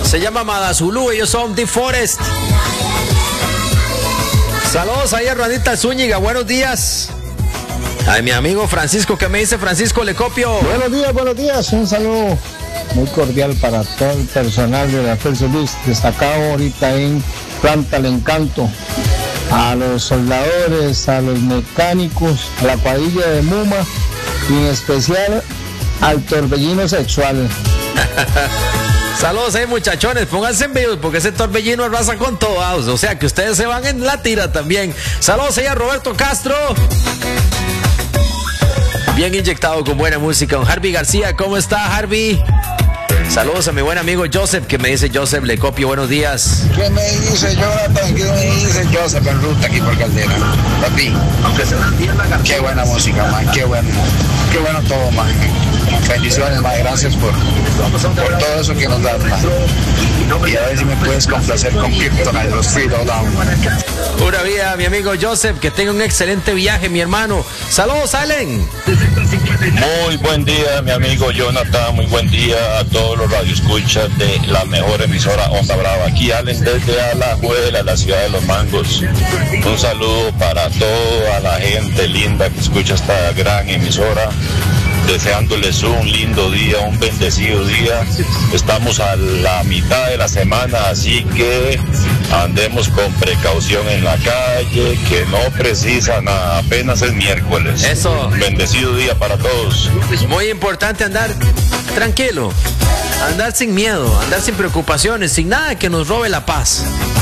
Se llama Madazulú, ellos son The Forest. Saludos ahí a Ranita Zúñiga, buenos días. Ay, mi amigo Francisco, que me dice Francisco Lecopio. Buenos días, un saludo muy cordial para todo el personal de la Fuerza Luz, destacado ahorita en Planta El Encanto, a los soldadores, a los mecánicos, a la cuadrilla de Muma y en especial al torbellino sexual. Saludos ahí, muchachones, pónganse en vivos porque ese torbellino arrasa con todos, o sea que ustedes se van en la tira también. Saludos ahí a Roberto Castro. Bien inyectado con buena música. Don Harvey García, ¿cómo está, Harvey? Saludos a mi buen amigo Joseph, que me dice Joseph Lecopio, buenos días. ¿Qué me dice Jonathan? ¿Qué me dice Joseph en ruta aquí por Caldera? Papi, qué buena música, man, qué bueno todo, man. Bendiciones, man, gracias por todo eso que nos das, man. Y a ver si me puedes complacer con Kryptonite de los Free Down. Pura vida, mi amigo Joseph, que tenga un excelente viaje, mi hermano. Saludos, Allen. Muy buen día, mi amigo Jonathan, muy buen día a todos los radioescuchas de la mejor emisora Onda Brava. Aquí Allen desde Alajuela, la ciudad de Los Mangos. Un saludo para toda la gente linda que escucha esta gran emisora. Deseándoles un lindo día, un bendecido día. Estamos a la mitad de la semana, así que andemos con precaución en la calle, que no precisa nada, apenas es miércoles. Eso. Bendecido día para todos. Muy importante andar tranquilo, andar sin miedo, andar sin preocupaciones, sin nada que nos robe la paz.